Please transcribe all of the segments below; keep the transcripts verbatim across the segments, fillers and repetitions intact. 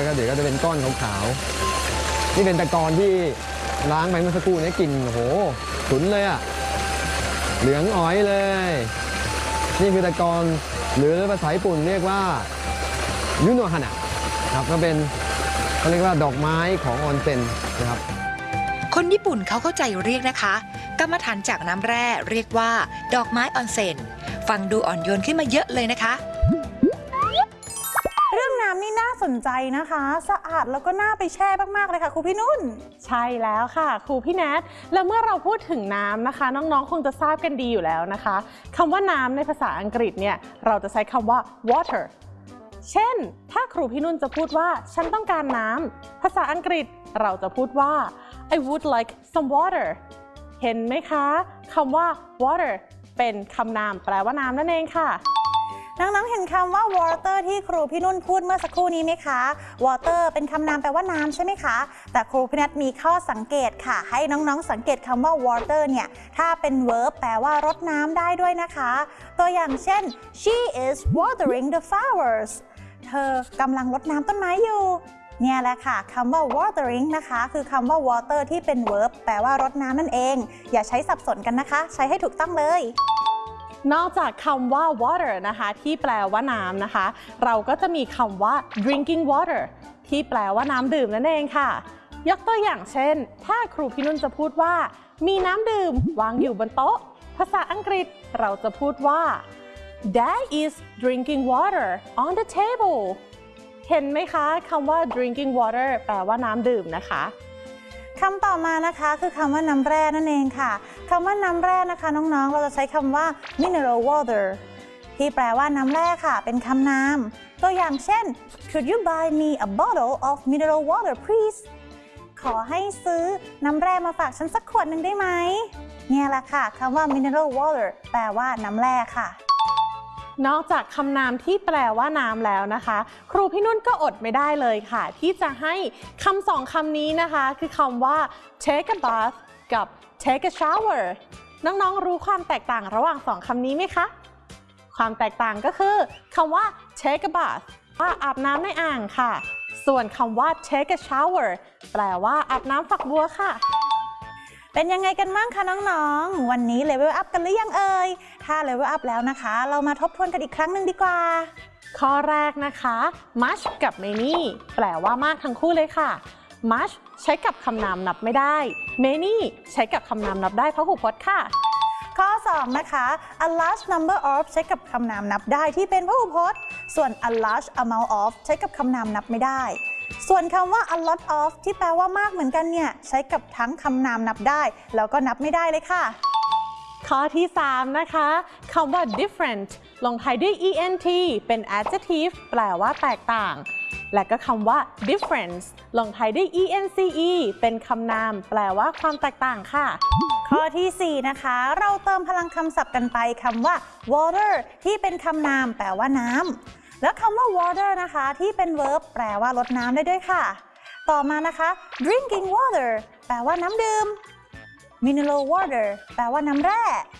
ก็เดี๋ยวก็จะเป็นก้อนขาวๆนี่เป็นตะกอนที่ล้างไปเมื่อสักครู่นี้กลิ่นโอ้โหฉุนเลยอะเหลืองอ๋อยเลยนี่คือตะกอนหรือภาษาญี่ปุ่นเรียกว่ายุโนฮานะครับก็เป็นเขาเรียกว่าดอกไม้ของออนเซ็นนะครับคนญี่ปุ่นเขาเข้าใจเรียกนะคะกรรมฐานจากน้ำแร่เรียกว่าดอกไม้ออนเซ็นฟังดูอ่อนโยนขึ้นมาเยอะเลยนะคะเรื่องน้ำนี่น่าสนใจนะคะสะอาดแล้วก็น่าไปแช่มากๆเลยค่ะครูพี่นุ่นใช่แล้วค่ะครูพี่แนทแล้วเมื่อเราพูดถึงน้ำนะคะน้องๆคงจะทราบกันดีอยู่แล้วนะคะคำว่าน้ำในภาษาอังกฤษเนี่ยเราจะใช้คำว่า water เช่นถ้าครูพี่นุ่นจะพูดว่าฉันต้องการน้ำภาษาอังกฤษเราจะพูดว่า I would like some water เห็นไหมคะคำว่า water เป็นคำนามแปลว่าน้ำนั่นเองค่ะน้องๆเห็นคำว่า water ที่ครูพี่นุ่นพูดเมื่อสักครู่นี้ไหมคะ water เป็นคำนามแปลว่าน้ำใช่ไหมคะแต่ครูพี่นัทมีข้อสังเกตค่ะให้น้องๆสังเกตคำว่า water เนี่ยถ้าเป็น verb แปลว่ารดน้ำได้ด้วยนะคะตัวอย่างเช่น she is watering the flowers เธอกำลังรดน้ำต้นไม้อยู่เนี่ยแหละค่ะคำว่า watering นะคะคือคำว่า water ที่เป็น verb แปลว่ารดน้ำนั่นเองอย่าใช้สับสนกันนะคะใช้ให้ถูกต้องเลยนอกจากคำว่า water นะคะที่แปลว่าน้ำนะคะเราก็จะมีคำว่า drinking water ที่แปลว่าน้ำดื่มนั่นเองค่ะยกตัวอย่างเช่นถ้าครูพี่นุ่นจะพูดว่ามีน้ำดื่มวางอยู่บนโต๊ะภาษาอังกฤษเราจะพูดว่า Dad is drinking water on the table เห็นไหมคะคำว่า drinking water แปลว่าน้ำดื่มนะคะคำต่อมานะคะคือคำว่าน้ำแร่นั่นเองค่ะคำว่าน้ำแร่นะคะน้องๆเราจะใช้คำว่า mineral water ที่แปลว่าน้ำแร่ค่ะเป็นคำนามตัวอย่างเช่น Could you buy me a bottle of mineral water please ขอให้ซื้อน้ำแร่มาฝากฉันสักขวดหนึ่งได้ไหมเนี่ยแหละค่ะคำว่า mineral water แปลว่าน้ำแร่ค่ะนอกจากคำนามที่แปลว่าน้ำแล้วนะคะครูพี่นุ่นก็อดไม่ได้เลยค่ะที่จะให้คำสองคำนี้นะคะคือคำว่า take a bath กับ take a shower น้องๆรู้ความแตกต่างระหว่างสองคำนี้ไหมคะความแตกต่างก็คือคำว่า take a bath ว่าอาบน้ำในอ่างค่ะส่วนคำว่า take a shower แปลว่าอาบน้ำฝักบัวค่ะเป็นยังไงกันบ้างคะน้องๆวันนี้เลเวลอัพกันหรือยังเอ่ยถ้าเลเวลอัพแล้วนะคะเรามาทบทวนกันอีกครั้งหนึ่งดีกว่าข้อแรกนะคะ much กับ many แปลว่ามากทั้งคู่เลยค่ะ much ใช้กับคำนามนับไม่ได้ many ใช้กับคำนามนับได้พหูพจน์ค่ะข้อสองนะคะ a large number of ใช้กับคำนามนับได้ที่เป็นพหูพจน์ส่วน a large amount of ใช้กับคำนามนับไม่ได้ส่วนคำว่า a lot of ที่แปลว่ามากเหมือนกันเนี่ยใช้กับทั้งคำนามนับได้แล้วก็นับไม่ได้เลยค่ะข้อที่สามนะคะคำว่า different ลงท้ายด้วย ent เป็น adjective แปลว่าแตกต่างและก็คำว่า difference ลงท้ายด้วย ence เป็นคำนามแปลว่าความแตกต่างค่ะข้อที่สี่นะคะเราเติมพลังคำศัพท์กันไปคำว่า water ที่เป็นคำนามแปลว่าน้ำแล้วคำว่า water นะคะที่เป็น verb แปลว่ารดน้ำได้ด้วยค่ะต่อมานะคะ drinking water แปลว่าน้ำดื่ม mineral water แปลว่าน้ำแร่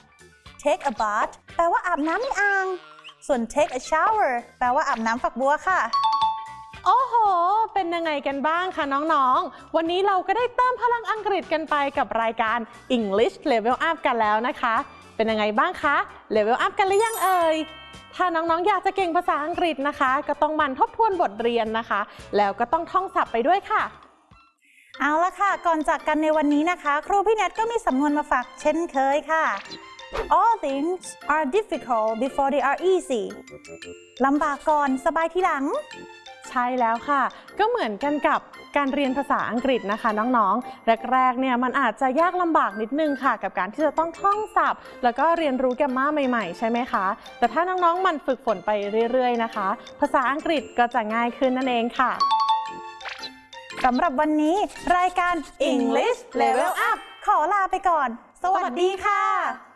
take a bath แปลว่าอาบน้ำในอ่างส่วน take a shower แปลว่าอาบน้ำฝักบัวค่ะโอ้โหเป็นยังไงกันบ้างคะน้องๆวันนี้เราก็ได้เติมพลังอังกฤษกันไปกับรายการ English Level Up กันแล้วนะคะเป็นยังไงบ้างคะ Level Up กันหรือยังเอ่ยถ้าน้องๆอยากจะเก่งภาษาอังกฤษนะคะก็ต้องหมั่นทบทวนบทเรียนนะคะแล้วก็ต้องท่องศัพท์ไปด้วยค่ะเอาละค่ะก่อนจากกันในวันนี้นะคะครูพี่แนทก็มีสำนวนมาฝากเช่นเคยค่ะ All things are difficult before they are easy ลำบากก่อนสบายทีหลังใช่แล้วค่ะก็เหมือนกันกับการเรียนภาษาอังกฤษนะคะน้องๆแรกๆเนี่ยมันอาจจะยากลำบากนิดนึงค่ะกับการที่จะต้องท่องศัพท์แล้วก็เรียนรู้แกรมม่าใหม่ๆใช่ไหมคะแต่ถ้าน้องๆมันฝึกฝนไปเรื่อยๆนะคะภาษาอังกฤษก็จะง่ายขึ้นนั่นเองค่ะสำหรับวันนี้รายการ English Level Up ขอลาไปก่อนสวัสดีค่ะ